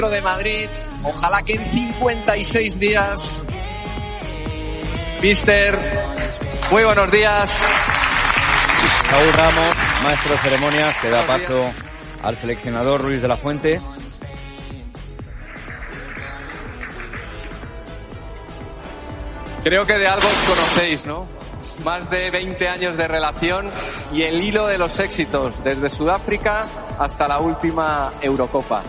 de Madrid, ojalá que en 56 días. Mister, muy buenos días. Saúl Ramos, maestro de ceremonias, que da paso al seleccionador Ruiz de la Fuente. Creo que de algo os conocéis, ¿no? Más de 20 años de relación y el hilo de los éxitos, desde Sudáfrica hasta la última Eurocopa.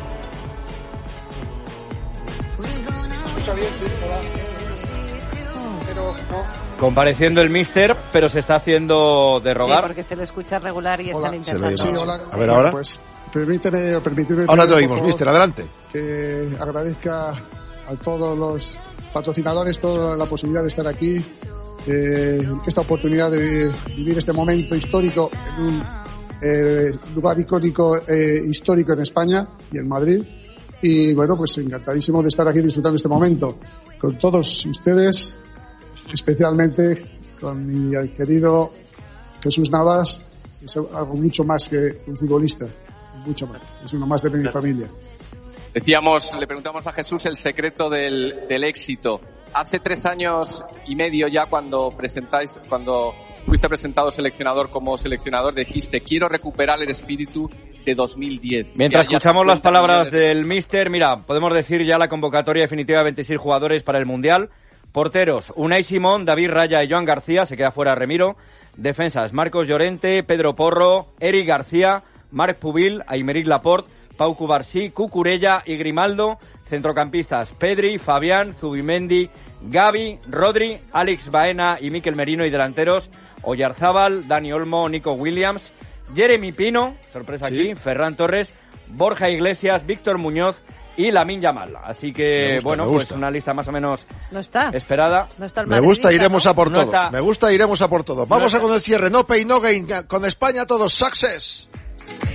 Escucha bien, sí, hola. Pero no. Compareciendo el míster, pero se está haciendo de rogar. Sí, porque se le escucha regular y Hola. están intentando. Sí, hola. A ver, ahora. Pues permíteme. Ahora te oímos, mister, adelante. Que agradezca a todos los patrocinadores toda la posibilidad de estar aquí, esta oportunidad de vivir este momento histórico en un lugar icónico histórico en España y en Madrid. Y bueno, pues encantadísimo de estar aquí disfrutando este momento con todos ustedes, especialmente con mi querido Jesús Navas, que es algo mucho más que un futbolista, mucho más, es uno más de mi familia. Le preguntamos a Jesús el secreto del éxito. Hace 3 años y medio ya cuando fuiste presentado seleccionador como seleccionador, dijiste, quiero recuperar el espíritu de 2010. Mientras escuchamos las palabras del míster, mira, podemos decir ya la convocatoria definitiva de 26 jugadores para el Mundial. Porteros, Unai Simón, David Raya y Joan García, se queda fuera Remiro. Defensas, Marcos Llorente, Pedro Porro, Eric García, Marc Pubil, Aymeric Laporte, Pau Cubarsí, Cucurella y Grimaldo. Centrocampistas, Pedri, Fabián, Zubimendi, Gavi, Rodri, Alex Baena y Mikel Merino. Y delanteros, Oyarzábal, Dani Olmo, Nico Williams, Jeremy Pino, sorpresa aquí, sí, Ferran Torres, Borja Iglesias, Víctor Muñoz y Lamine Yamal. Así que, bueno, pues una lista más o menos esperada. No está el me gusta, iremos a por todo. Está. Me gusta, iremos a por todo. Vamos a con el cierre. No pay, no gain. Con España todos. Success.